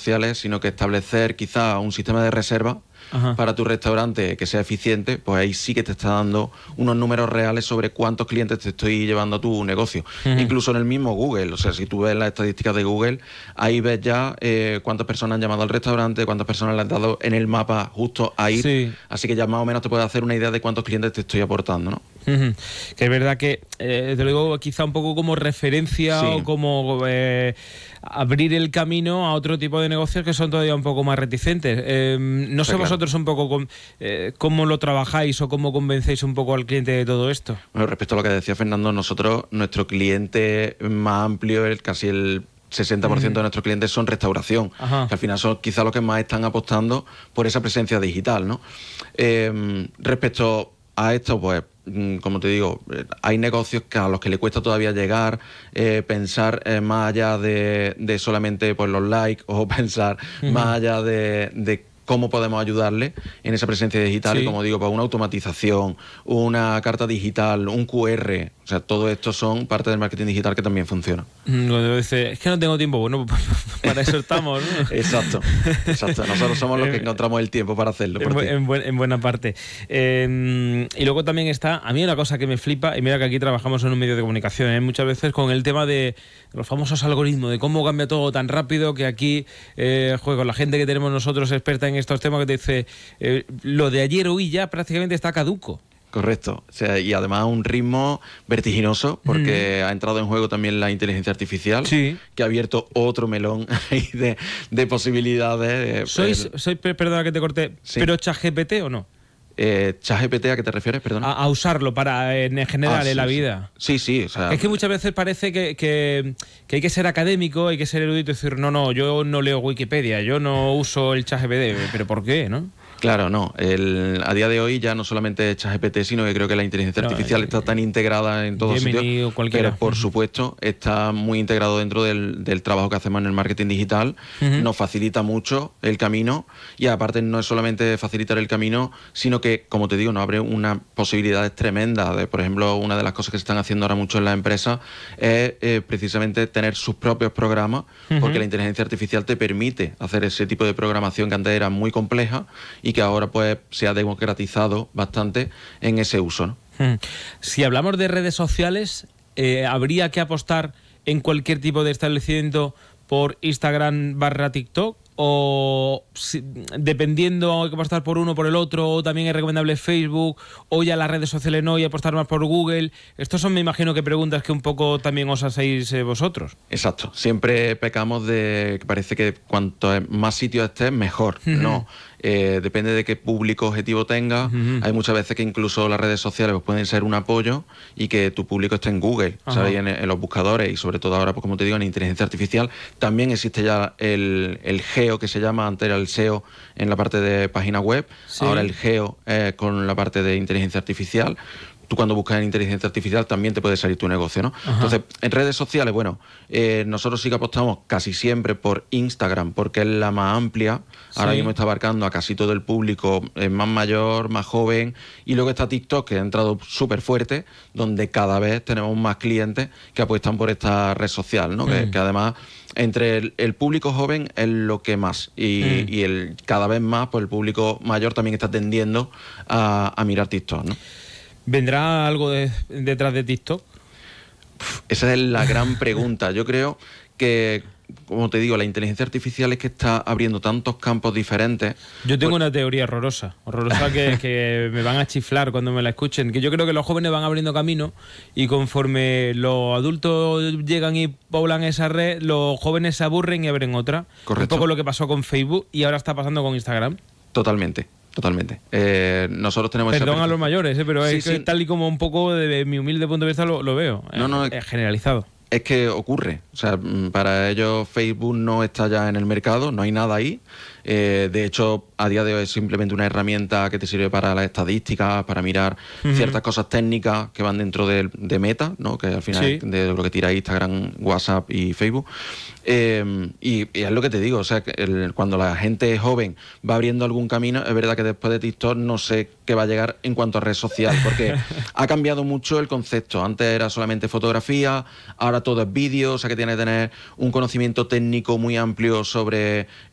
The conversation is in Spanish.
sociales, sino que establecer quizá un sistema de reserva para tu restaurante que sea eficiente, pues ahí sí que te está dando unos números reales sobre cuántos clientes te estoy llevando a tu negocio. Incluso en el mismo Google, o sea, si tú ves las estadísticas de Google, ahí ves ya cuántas personas han llamado al restaurante, cuántas personas le han dado en el mapa justo a ir. Sí. Así que ya más o menos te puedes hacer una idea de cuántos clientes te estoy aportando, ¿no? Que es verdad que, te lo digo quizá un poco como referencia o como abrir el camino a otro tipo de negocios que son todavía un poco más reticentes. No sé vosotros un poco cómo lo trabajáis o cómo convencéis un poco al cliente de todo esto. Bueno, respecto a lo que decía Fernando, nosotros, nuestro cliente más amplio, casi el 60% de nuestros clientes son restauración, que al final son quizá los que más están apostando por esa presencia digital, ¿no? Respecto a esto, pues, como te digo, hay negocios a los que le cuesta todavía llegar, pensar más allá de solamente pues, los likes o pensar más allá de cómo podemos ayudarle en esa presencia digital. Y como digo, pues una automatización, una carta digital, un QR, o sea, todo esto son parte del marketing digital que también funciona. Cuando dice, es que no tengo tiempo, bueno, para eso estamos, ¿no? Exacto. Nosotros somos los que encontramos el tiempo para hacerlo. En buena parte. Y luego también está, a mí una cosa que me flipa, y mira que aquí trabajamos en un medio de comunicación, muchas veces con el tema de los famosos algoritmos, de cómo cambia todo tan rápido, que aquí, con la gente que tenemos nosotros experta en estos temas, que te dice, lo de ayer hoy ya prácticamente está caduco. Correcto, o sea, y además a un ritmo vertiginoso, porque ha entrado en juego también la inteligencia artificial, que ha abierto otro melón de posibilidades. Perdona que te corté, ¿pero ChatGPT o no? ¿ChatGPT a qué te refieres, perdón? A usarlo para en general en la vida. Sí, o sea, es que muchas veces parece que hay que ser académico, hay que ser erudito y decir, no, yo no leo Wikipedia, yo no uso el ChatGPT, pero ¿por qué, no? Claro, no. A día de hoy ya no solamente es ChatGPT, sino que creo que la inteligencia artificial está tan integrada en todos sitios, pero por supuesto está muy integrado dentro del trabajo que hacemos en el marketing digital. Nos facilita mucho el camino, y aparte no es solamente facilitar el camino, sino que, como te digo, nos abre unas posibilidades tremendas. Por ejemplo, una de las cosas que se están haciendo ahora mucho en las empresas es precisamente tener sus propios programas, porque la inteligencia artificial te permite hacer ese tipo de programación que antes era muy compleja y que ahora pues se ha democratizado bastante en ese uso, ¿no? Si hablamos de redes sociales, ¿habría que apostar en cualquier tipo de establecimiento por Instagram/TikTok? ¿O dependiendo hay que apostar por uno o por el otro? ¿O también es recomendable Facebook? ¿O ya las redes sociales no y apostar más por Google? Estos son, me imagino, que preguntas que un poco también os hacéis vosotros. Exacto. Siempre pecamos de que parece que cuanto más sitios estés, mejor. No. Depende de qué público objetivo tengas. Hay muchas veces que incluso las redes sociales pues, pueden ser un apoyo y que tu público esté en Google, ¿sabes? En los buscadores, y sobre todo ahora, pues como te digo, en inteligencia artificial. También existe ya el GEO, que se llama, antes era el SEO en la parte de página web, ahora el GEO con la parte de inteligencia artificial. Tú cuando buscas en inteligencia artificial también te puede salir tu negocio, ¿no? Entonces, en redes sociales, bueno, nosotros sí que apostamos casi siempre por Instagram, porque es la más amplia. Ahora mismo está abarcando a casi todo el público, más mayor, más joven. Y luego está TikTok, que ha entrado súper fuerte, donde cada vez tenemos más clientes que apuestan por esta red social, ¿no? Que además, entre el público joven es lo que más. Y cada vez más, pues el público mayor también está tendiendo a mirar TikTok, ¿no? ¿Vendrá algo detrás de TikTok? Esa es la gran pregunta. Yo creo que, como te digo, la inteligencia artificial es que está abriendo tantos campos diferentes. Yo tengo una teoría horrorosa que me van a chiflar cuando me la escuchen, que yo creo que los jóvenes van abriendo camino y conforme los adultos llegan y poblan esa red, los jóvenes se aburren y abren otra. Correcto. Un poco lo que pasó con Facebook y ahora está pasando con Instagram. Totalmente. Nosotros tenemos... Perdón a los mayores, pero es que tal y como un poco de mi humilde punto de vista lo veo. Es generalizado. Es que ocurre. O sea, para ellos Facebook no está ya en el mercado, no hay nada ahí. De hecho, a día de hoy es simplemente una herramienta que te sirve para las estadísticas, para mirar ciertas cosas técnicas que van dentro de Meta, ¿no? Que al final es de lo que tira Instagram, WhatsApp y Facebook. Y es lo que te digo, o sea, cuando la gente joven va abriendo algún camino, es verdad que después de TikTok no sé qué va a llegar en cuanto a red social, porque ha cambiado mucho el concepto. Antes era solamente fotografía, ahora todo es vídeo, o sea que tiene que tener un conocimiento técnico muy amplio sobre